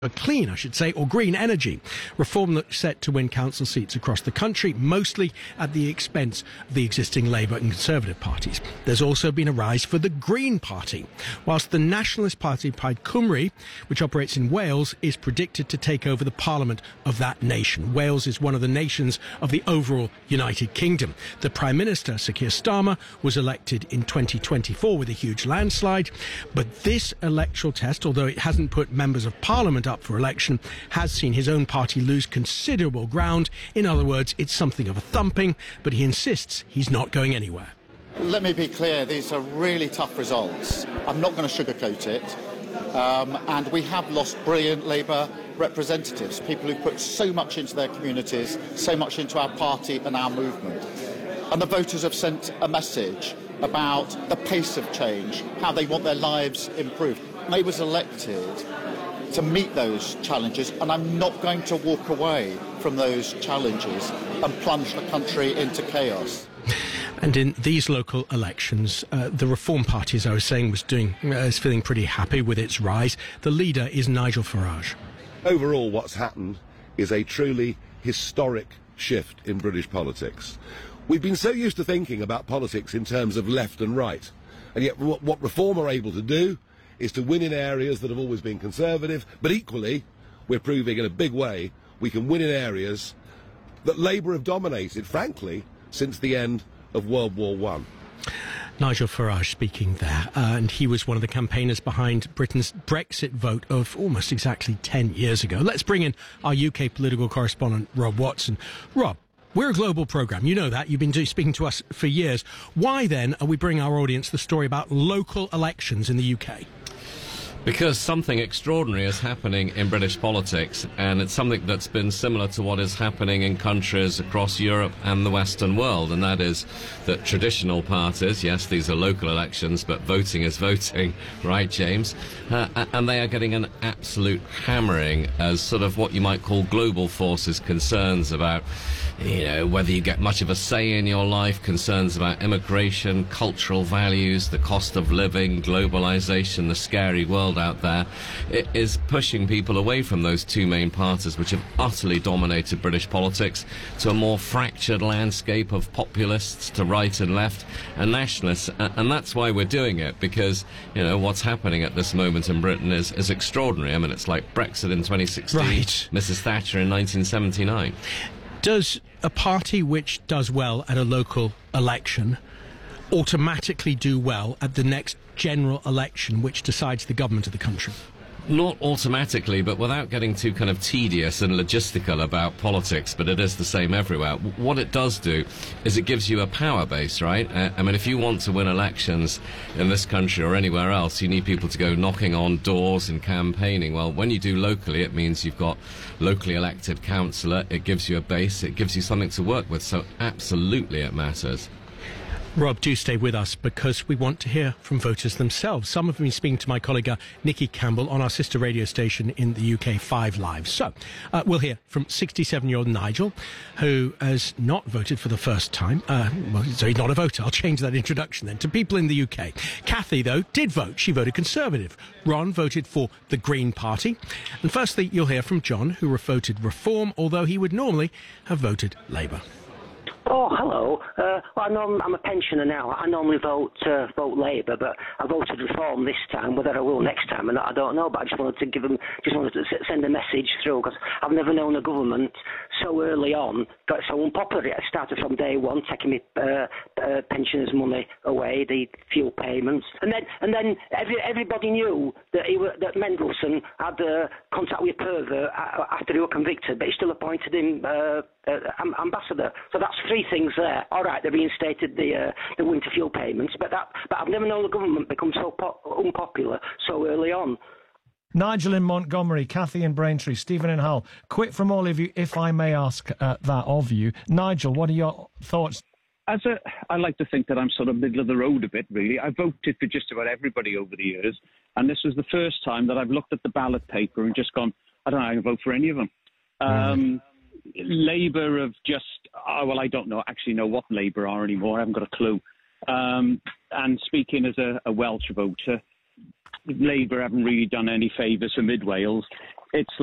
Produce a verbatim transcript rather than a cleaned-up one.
clean, I should say, or green energy. Reform that's set to win council seats across the country, mostly at the expense of the existing Labour and Conservative parties. There's also been a rise for the Green Party, whilst the Nationalist Party, Plaid Cymru, which operates in Wales, is predicted to take over the Parliament of that nation. Wales is one of the nations of the overall United Kingdom. The Prime Minister, Sir Keir Starmer, was elected in twenty twenty-four with a huge landslide, but this electoral test, although it hasn't put members of Parliament up for election, has seen his own party lose considerable ground. In other words, it's something of a thumping, but he insists he's not going anywhere. Let me be clear, these are really tough results. I'm not going to sugarcoat it. Um, and we have lost brilliant Labour representatives, people who put so much into their communities, so much into our party and our movement. And the voters have sent a message about the pace of change, how they want their lives improved. May was elected to meet those challenges, and I'm not going to walk away from those challenges and plunge the country into chaos. And in these local elections, uh, the Reform Party, as I was saying, was doing uh, is feeling pretty happy with its rise. The leader is Nigel Farage. Overall, what's happened is a truly historic shift in British politics. We've been so used to thinking about politics in terms of left and right, and yet what, what Reform are able to do is to win in areas that have always been conservative, but equally, we're proving in a big way we can win in areas that Labour have dominated, frankly, since the end of World War One. Nigel Farage speaking there, uh, and he was one of the campaigners behind Britain's Brexit vote of almost exactly ten years ago. Let's bring in our U K political correspondent, Rob Watson. Rob, we're a global programme. You know that. You've been do- speaking to us for years. Why, then, are we bringing our audience the story about local elections in the U K? Because something extraordinary is happening in British politics, and it's something that's been similar to what is happening in countries across Europe and the Western world, and that is that traditional parties, yes, these are local elections, but voting is voting, right, James? Uh, and they are getting an absolute hammering as sort of what you might call global forces concerns about, you know, whether you get much of a say in your life, concerns about immigration, cultural values, the cost of living, globalization, the scary world out there. It is pushing people away from those two main parties which have utterly dominated British politics to a more fractured landscape of populists to right and left and nationalists, and that's why we're doing it, because, you know, what's happening at this moment in Britain is, is extraordinary. I mean, it's like Brexit in twenty sixteen, right. Missus Thatcher in nineteen seventy-nine. Does a party which does well at a local election automatically do well at the next general election which decides the government of the country? Not automatically, but without getting too kind of tedious and logistical about politics, but it is the same everywhere. W- what it does do is it gives you a power base, right? Uh, I mean, if you want to win elections in this country or anywhere else, you need people to go knocking on doors and campaigning. Well, when you do locally, it means you've got locally elected councillor. It gives you a base. It gives you something to work with. So absolutely it matters. Rob, do stay with us because we want to hear from voters themselves. Some of them been speaking to my colleague uh, Nikki Campbell on our sister radio station in the U K, Five Live. So uh, we'll hear from sixty-seven-year-old Nigel, who has not voted for the first time. Uh, well, so he's not a voter. I'll change that introduction then to people in the U K. Kathy, though, did vote. She voted Conservative. Ron voted for the Green Party. And firstly, you'll hear from John, who voted Reform, although he would normally have voted Labour. Oh, hello. Uh, well, I know I'm a pensioner now. I normally vote uh, vote Labour, but I voted Reform this time. Whether I will next time or not, I don't know. But I just wanted to give them, just wanted to send a message through, because I've never known a government so early on got so unpopular. It started from day one, taking me uh, uh, pensioners' money away, the fuel payments, and then and then every, everybody knew that he were, that Mendelsohn had uh, contact with a pervert after he was convicted, but he still appointed him uh, uh, ambassador. So that's three things there. All right, they reinstated the uh, the winter fuel payments, but that but I've never known the government become so po- unpopular so early on. Nigel in Montgomery, Kathy in Braintree, Stephen in Hull. Quick from all of you, if I may ask uh, that of you. Nigel, what are your thoughts? As a, I like to think that I'm sort of middle of the road a bit, really. I voted for just about everybody over the years, and this was the first time that I've looked at the ballot paper and just gone, I don't know, I can vote for any of them. Um, Labour have just, oh, well, I don't know actually know what Labour are anymore. I haven't got a clue. Um, and speaking as a, a Welsh voter, Labour haven't really done any favours for Mid Wales. It's